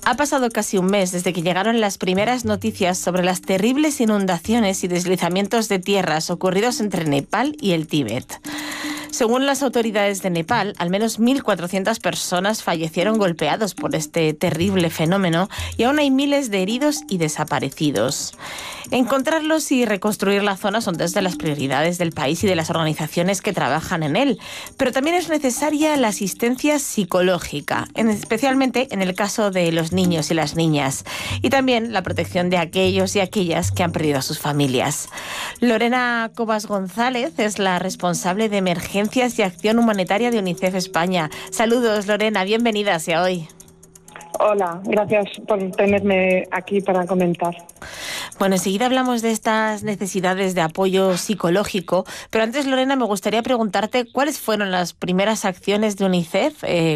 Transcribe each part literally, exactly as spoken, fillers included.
Ha pasado casi un mes desde que llegaron las primeras noticias sobre las terribles inundaciones y deslizamientos de tierras ocurridos entre Nepal y el Tíbet. Según las autoridades de Nepal, al menos mil cuatrocientas personas fallecieron golpeados por este terrible fenómeno y aún hay miles de heridos y desaparecidos. Encontrarlos y reconstruir la zona son dos de las prioridades del país y de las organizaciones que trabajan en él, pero también es necesaria la asistencia psicológica, especialmente en el caso de los niños y las niñas, y también la protección de aquellos y aquellas que han perdido a sus familias. Lorena Cobas González es la responsable de emergencias y acción humanitaria de UNICEF España. Saludos, Lorena, bienvenida a Hoy. Hola, gracias por tenerme aquí para comentar. Bueno, enseguida hablamos de estas necesidades de apoyo psicológico, pero antes, Lorena, me gustaría preguntarte cuáles fueron las primeras acciones de UNICEF eh,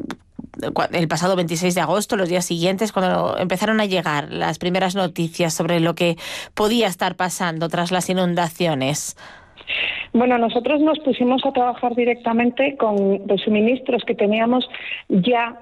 el pasado veintiséis de agosto, los días siguientes, cuando empezaron a llegar las primeras noticias sobre lo que podía estar pasando tras las inundaciones. Bueno, nosotros nos pusimos a trabajar directamente con los suministros que teníamos ya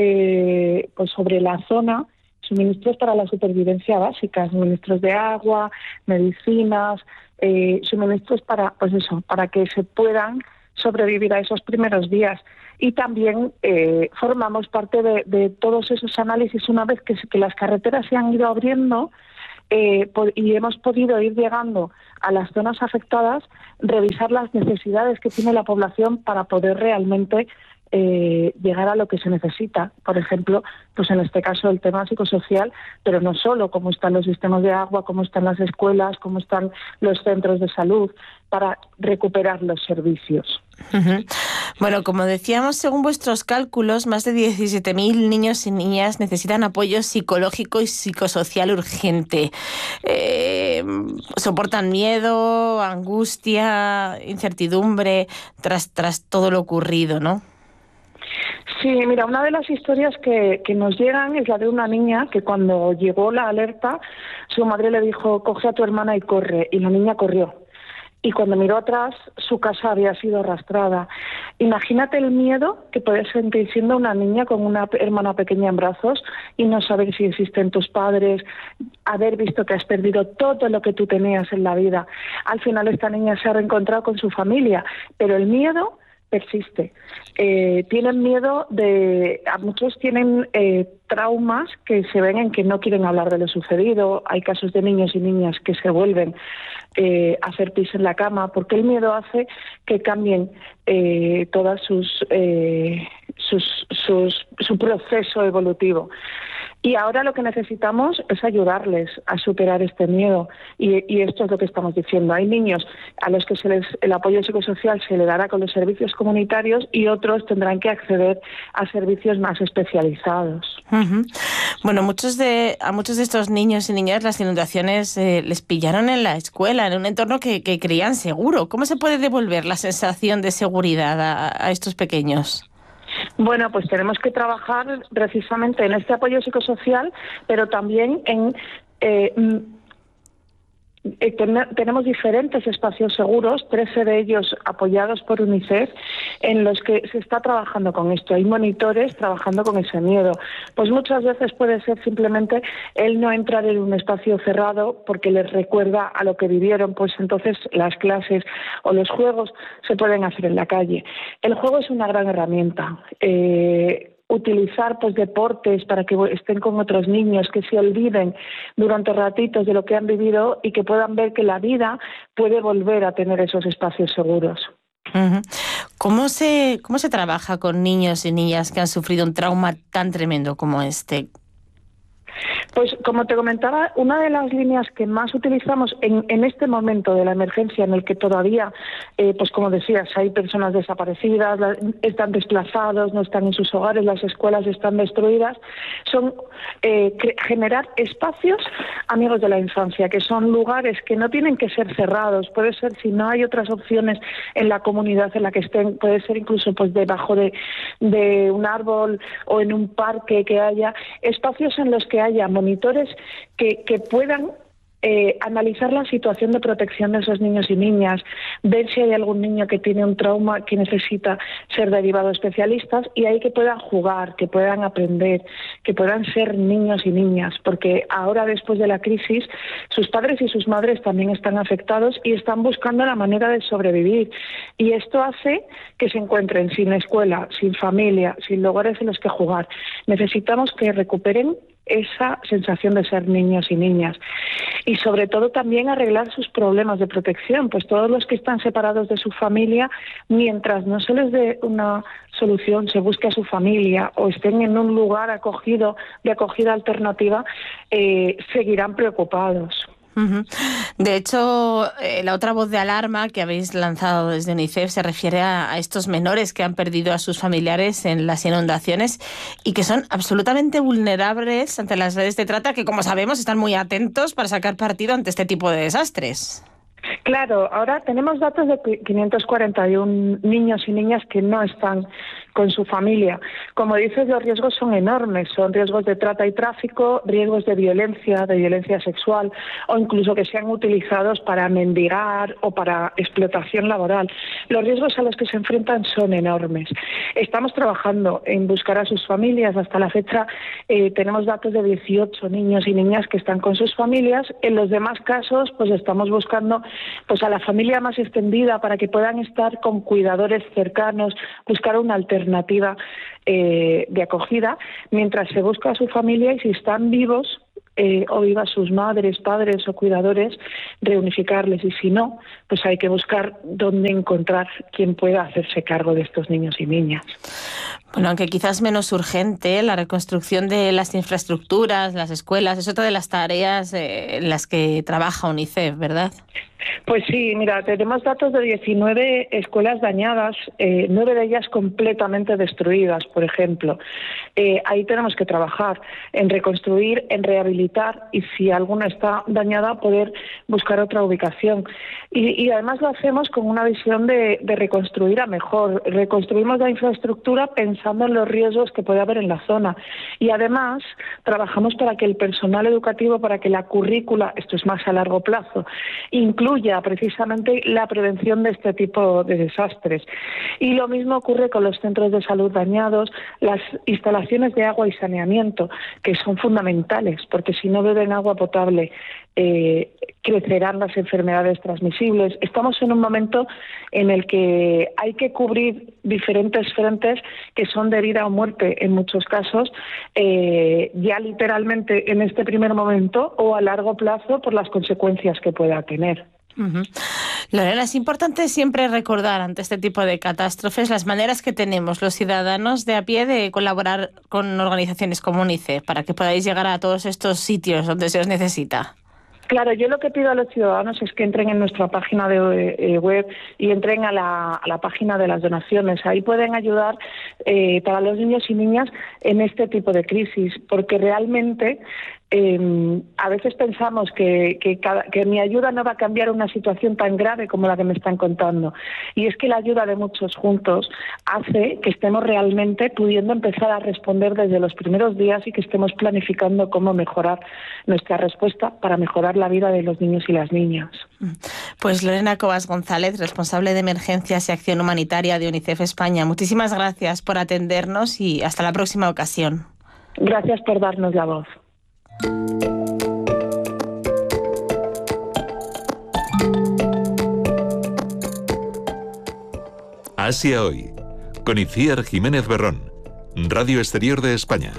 eh, pues sobre la zona, suministros para la supervivencia básica, suministros de agua, medicinas, eh, suministros para, pues eso, para que se puedan sobrevivir a esos primeros días. Y también eh, formamos parte de, de todos esos análisis una vez que, que las carreteras se han ido abriendo. Eh, y hemos podido ir llegando a las zonas afectadas, revisar las necesidades que tiene la población para poder realmente eh, llegar a lo que se necesita. Por ejemplo, pues en este caso el tema psicosocial, pero no solo, cómo están los sistemas de agua, cómo están las escuelas, cómo están los centros de salud, para recuperar los servicios. Uh-huh. Bueno, como decíamos, según vuestros cálculos, más de diecisiete mil niños y niñas necesitan apoyo psicológico y psicosocial urgente. Eh, soportan miedo, angustia, incertidumbre tras, tras todo lo ocurrido, ¿no? Sí, mira, una de las historias que, que nos llegan es la de una niña que cuando llegó la alerta, su madre le dijo, coge a tu hermana y corre, y la niña corrió. Y cuando miró atrás, su casa había sido arrastrada. Imagínate el miedo que puedes sentir siendo una niña con una hermana pequeña en brazos y no saber si existen tus padres, haber visto que has perdido todo lo que tú tenías en la vida. Al final esta niña se ha reencontrado con su familia, pero el miedo persiste. Eh, tienen miedo de... A muchos tienen eh, traumas que se ven en que no quieren hablar de lo sucedido. Hay casos de niños y niñas que se vuelven eh, a hacer pis en la cama porque el miedo hace que cambien eh, todas sus, eh, sus, sus su proceso evolutivo. Y ahora lo que necesitamos es ayudarles a superar este miedo y, y esto es lo que estamos diciendo. Hay niños a los que se les, el apoyo psicosocial se le dará con los servicios comunitarios y otros tendrán que acceder a servicios más especializados. Uh-huh. Bueno, muchos de, a muchos de estos niños y niñas las inundaciones eh, les pillaron en la escuela, en un entorno que, que creían seguro. ¿Cómo se puede devolver la sensación de seguridad a, a estos pequeños? Bueno, pues tenemos que trabajar precisamente en este apoyo psicosocial, pero también en... Eh, Eh, ten- tenemos diferentes espacios seguros, trece de ellos apoyados por UNICEF, en los que se está trabajando con esto. Hay monitores trabajando con ese miedo. Pues muchas veces puede ser simplemente el no entrar en un espacio cerrado porque les recuerda a lo que vivieron, pues entonces las clases o los juegos se pueden hacer en la calle. El juego es una gran herramienta. Eh, utilizar pues deportes para que estén con otros niños, que se olviden durante ratitos de lo que han vivido y que puedan ver que la vida puede volver a tener esos espacios seguros. Uh-huh. ¿Cómo se, cómo se trabaja con niños y niñas que han sufrido un trauma tan tremendo como este? Pues como te comentaba, una de las líneas que más utilizamos en, en este momento de la emergencia en el que todavía, eh, pues como decías, hay personas desaparecidas, la, están desplazados, no están en sus hogares, las escuelas están destruidas, son eh, cre- generar espacios amigos de la infancia, que son lugares que no tienen que ser cerrados, puede ser si no hay otras opciones en la comunidad en la que estén, puede ser incluso pues debajo de, de un árbol o en un parque que haya espacios en los que haya monitores que, que puedan eh, analizar la situación de protección de esos niños y niñas, ver si hay algún niño que tiene un trauma que necesita ser derivado a especialistas y ahí que puedan jugar, que puedan aprender, que puedan ser niños y niñas, porque ahora, después de la crisis, sus padres y sus madres también están afectados y están buscando la manera de sobrevivir. Y esto hace que se encuentren sin escuela, sin familia, sin lugares en los que jugar. Necesitamos que recuperen esa sensación de ser niños y niñas. Y sobre todo también arreglar sus problemas de protección, pues todos los que están separados de su familia, mientras no se les dé una solución, se busque a su familia o estén en un lugar acogido, de acogida alternativa, eh, seguirán preocupados. De hecho, eh, la otra voz de alarma que habéis lanzado desde UNICEF se refiere a, a estos menores que han perdido a sus familiares en las inundaciones y que son absolutamente vulnerables ante las redes de trata, que, como sabemos, están muy atentos para sacar partido ante este tipo de desastres. Claro, ahora tenemos datos de quinientos cuarenta y uno niños y niñas que no están con su familia. Como dices, los riesgos son enormes, son riesgos de trata y tráfico, riesgos de violencia, de violencia sexual, o incluso que sean utilizados para mendigar o para explotación laboral. Los riesgos a los que se enfrentan son enormes. Estamos trabajando en buscar a sus familias. Hasta la fecha eh, tenemos datos de dieciocho niños y niñas que están con sus familias. En los demás casos, pues estamos buscando pues a la familia más extendida para que puedan estar con cuidadores cercanos, buscar una alternativa eh, de acogida, mientras se busca a su familia y si están vivos eh, o vivas sus madres, padres o cuidadores, reunificarles, y si no, pues hay que buscar dónde encontrar quien pueda hacerse cargo de estos niños y niñas. Bueno, aunque quizás menos urgente, la reconstrucción de las infraestructuras, las escuelas, es otra de las tareas eh, en las que trabaja UNICEF, ¿verdad? Pues sí, mira, tenemos datos de diecinueve escuelas dañadas, eh, nueve de ellas completamente destruidas, por ejemplo. Eh, ahí tenemos que trabajar en reconstruir, en rehabilitar y si alguna está dañada, poder buscar otra ubicación. Y, y además lo hacemos con una visión de, de reconstruir a mejor. Reconstruimos la infraestructura pensando en los riesgos que puede haber en la zona. Y además trabajamos para que el personal educativo, para que la currícula, esto es más a largo plazo, incluya precisamente la prevención de este tipo de desastres. Y lo mismo ocurre con los centros de salud dañados, las instalaciones de agua y saneamiento, que son fundamentales, porque si no beben agua potable, eh, crecerán las enfermedades transmisibles. Estamos en un momento en el que hay que cubrir diferentes frentes que son de vida o muerte en muchos casos, eh, ya literalmente en este primer momento o a largo plazo por las consecuencias que pueda tener. Uh-huh. Lorena, es importante siempre recordar ante este tipo de catástrofes las maneras que tenemos los ciudadanos de a pie de colaborar con organizaciones como UNICEF para que podáis llegar a todos estos sitios donde se os necesita. Claro, yo lo que pido a los ciudadanos es que entren en nuestra página de eh, web y entren a la, a la página de las donaciones. Ahí pueden ayudar eh, para los niños y niñas en este tipo de crisis, porque realmente eh, a veces pensamos que, que, cada, que mi ayuda no va a cambiar una situación tan grave como la que me están contando. Y es que la ayuda de muchos juntos hace que estemos realmente pudiendo empezar a responder desde los primeros días y que estemos planificando cómo mejorar nuestra respuesta para mejorar la vida de los niños y las niñas. Pues Lorena Cobas González, responsable de Emergencias y Acción Humanitaria de UNICEF España, muchísimas gracias por atendernos y hasta la próxima ocasión. Gracias por darnos la voz. Asia Hoy, con Itziar Jiménez Berrón, Radio Exterior de España.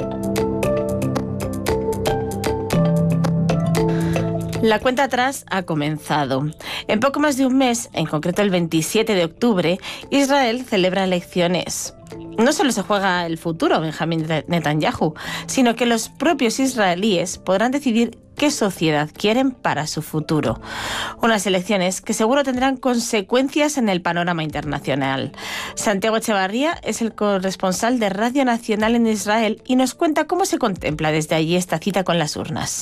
La cuenta atrás ha comenzado. En poco más de un mes, en concreto el veintisiete de octubre, Israel celebra elecciones. No solo se juega el futuro Benjamín Netanyahu, sino que los propios israelíes podrán decidir qué sociedad quieren para su futuro. Unas elecciones que seguro tendrán consecuencias en el panorama internacional. Santiago Echevarría es el corresponsal de Radio Nacional en Israel y nos cuenta cómo se contempla desde allí esta cita con las urnas.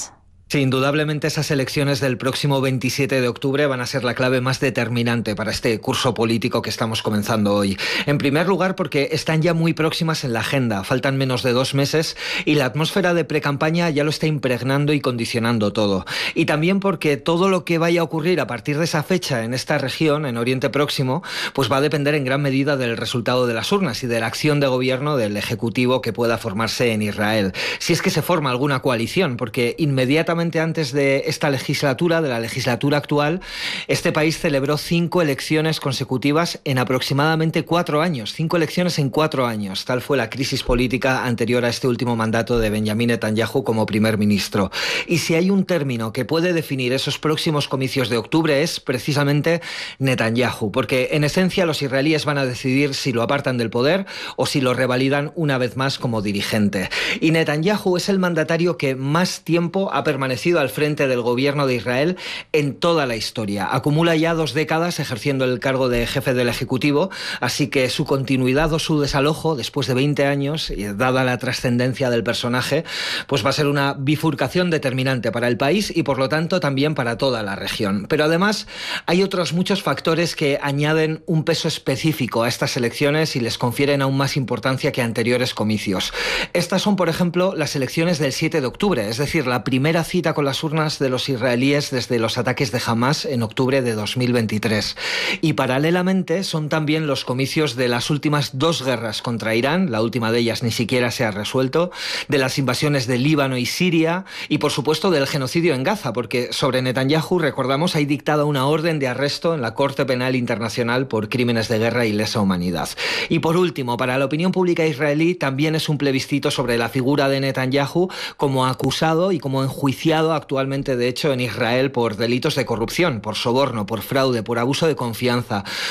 Sí, indudablemente esas elecciones del próximo veintisiete de octubre van a ser la clave más determinante para este curso político que estamos comenzando hoy. En primer lugar, porque están ya muy próximas en la agenda, faltan menos de dos meses y la atmósfera de precampaña ya lo está impregnando y condicionando todo. Y también porque todo lo que vaya a ocurrir a partir de esa fecha en esta región, en Oriente Próximo, pues va a depender en gran medida del resultado de las urnas y de la acción de gobierno del Ejecutivo que pueda formarse en Israel. Si es que se forma alguna coalición, porque inmediatamente antes de esta legislatura, de la legislatura actual, este país celebró cinco elecciones consecutivas en aproximadamente cuatro años. Cinco elecciones en cuatro años. Tal fue la crisis política anterior a este último mandato de Benjamín Netanyahu como primer ministro. Y si hay un término que puede definir esos próximos comicios de octubre es precisamente Netanyahu, porque en esencia los israelíes van a decidir si lo apartan del poder o si lo revalidan una vez más como dirigente. Y Netanyahu es el mandatario que más tiempo ha permanecido al frente del gobierno de Israel en toda la historia. Acumula ya dos décadas ejerciendo el cargo de jefe del Ejecutivo, así que su continuidad o su desalojo después de veinte años, y dada la trascendencia del personaje, pues va a ser una bifurcación determinante para el país y por lo tanto también para toda la región. Pero además hay otros muchos factores que añaden un peso específico a estas elecciones y les confieren aún más importancia que anteriores comicios. Estas son, por ejemplo, las elecciones del siete de octubre, es decir, la primera cita con las urnas de los israelíes desde los ataques de Hamás en octubre de dos mil veintitrés. Y paralelamente son también los comicios de las últimas dos guerras contra Irán, la última de ellas ni siquiera se ha resuelto, de las invasiones de Líbano y Siria y por supuesto del genocidio en Gaza, porque sobre Netanyahu, recordamos, hay dictada una orden de arresto en la Corte Penal Internacional por crímenes de guerra y lesa humanidad. Y por último, para la opinión pública israelí también es un plebiscito sobre la figura de Netanyahu como acusado y como enjuiciado actualmente, de hecho, en Israel por delitos de corrupción, por soborno, por fraude, por abuso de confianza,